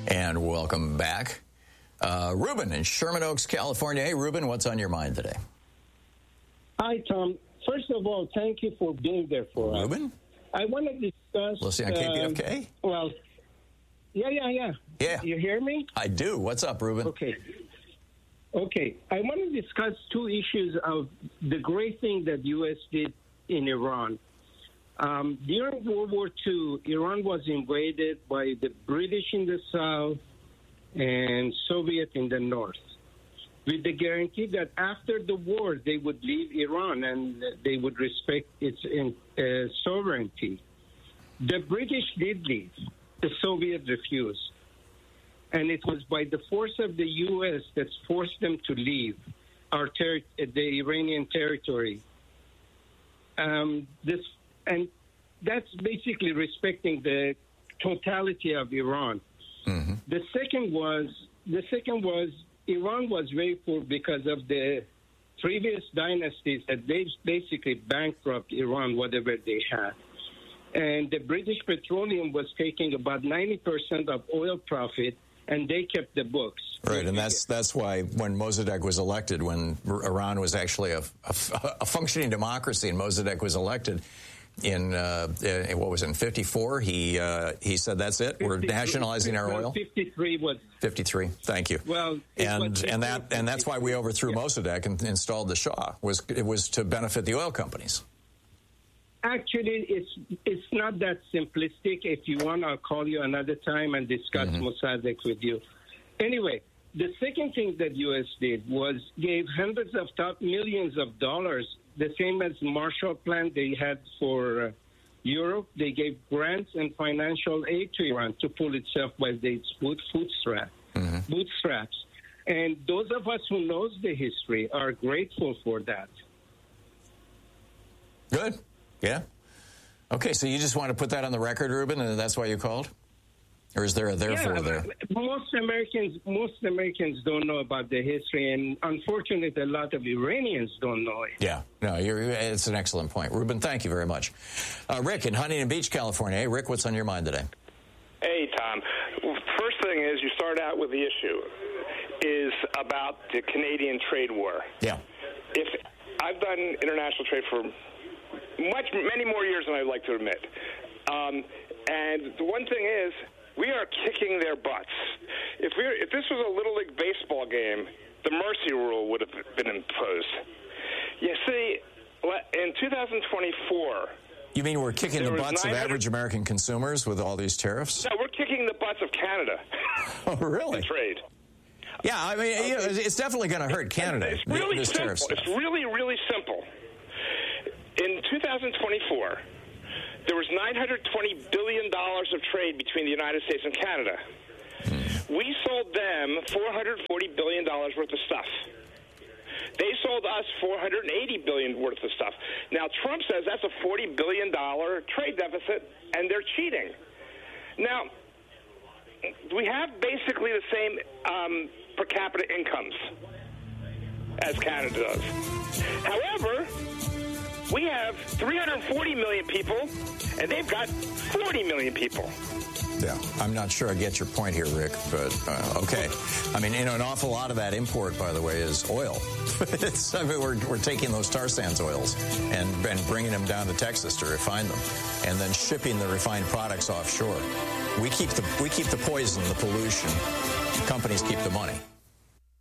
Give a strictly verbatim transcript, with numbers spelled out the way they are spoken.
And welcome back. Uh, Ruben in Sherman Oaks, California. Hey, Ruben, what's on your mind today? Hi, Tom. First of all, thank you for being there for us. Ruben? I want to discuss... Listening on K P F K? Uh, well, yeah, yeah, yeah. Yeah. You hear me? I do. What's up, Ruben? Okay. Okay. I want to discuss two issues of the great thing that U S did in Iran. Um, during World War Two, Iran was invaded by the British in the south and Soviet in the north, with the guarantee that after the war they would leave Iran and they would respect its uh, sovereignty. The British did leave. The Soviets refused. And it was by the force of the U S that forced them to leave our ter- the Iranian territory. Um, this and that's basically respecting the totality of Iran. Mm-hmm. The second was the second was Iran was very poor because of the previous dynasties that they basically bankrupt Iran, whatever they had. And the British Petroleum was taking about ninety percent of oil profit, and they kept the books. Right, and that's that's why when Mossadegh was elected, when Iran was actually a, a, a functioning democracy, and Mossadegh was elected in, uh, in what was it, in fifty-four, he uh, he said, that's it, we're nationalizing our oil. fifty-three was... fifty-three, thank you. Well, and and that and that's why we overthrew yeah. Mossadegh and installed the Shah. Was it was to benefit the oil companies. Actually, it's it's not that simplistic. If you want, I'll call you another time and discuss mm-hmm. Mossadegh with you. Anyway, the second thing that U S did was gave hundreds of top millions of dollars, the same as Marshall Plan they had for uh, Europe. They gave grants and financial aid to Iran to pull itself by its boot, bootstrap, mm-hmm. bootstraps. And those of us who knows the history are grateful for that. Good. Yeah. Okay, so you just want to put that on the record, Ruben, and that's why you called? Or is there a therefore yeah, there? Most Americans, most Americans don't know about the history, and unfortunately, a lot of Iranians don't know it. Yeah, no, you're, it's an excellent point. Ruben, thank you very much. Uh, Rick in Huntington Beach, California. Hey, Rick, what's on your mind today? Hey, Tom. First thing is you start out with the issue is about the Canadian trade war. Yeah. If I've done international trade for much, many more years than I'd like to admit. Um, and the one thing is, we are kicking their butts. If we, if this was a Little League baseball game, the mercy rule would have been imposed. You see, in two thousand twenty-four... You mean we're kicking the butts of average American consumers with all these tariffs? No, we're kicking the butts of Canada. Oh, really? In trade. Yeah, I mean, okay. you know, it's definitely going to hurt Canada. It's really this simple. Tariff stuff. It's really, really simple. In two thousand twenty-four, there was nine hundred twenty billion dollars of trade between the United States and Canada. Hmm. We sold them four hundred forty billion dollars worth of stuff. They sold us four hundred eighty billion dollars worth of stuff. Now, Trump says that's a forty billion dollars trade deficit, and they're cheating. Now, we have basically the same um, per capita incomes as Canada does. However, we have three hundred forty million people, and they've got forty million people. Yeah, I'm not sure I get your point here, Rick, but uh, okay. I mean, you know, an awful lot of that import, by the way, is oil. it's, I mean, we're, we're taking those tar sands oils and, and bringing them down to Texas to refine them, and then shipping the refined products offshore. We keep the we keep the poison, the pollution. Companies keep the money.